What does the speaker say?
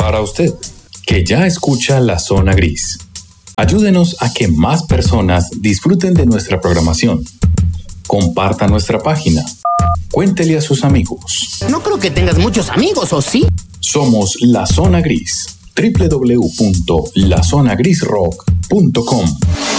Para usted, que ya escucha La Zona Gris, ayúdenos a que más personas disfruten de nuestra programación. Comparta nuestra página. Cuéntele a sus amigos. No creo que tengas muchos amigos, ¿o sí? Somos La Zona Gris. www.lazonagrisrock.com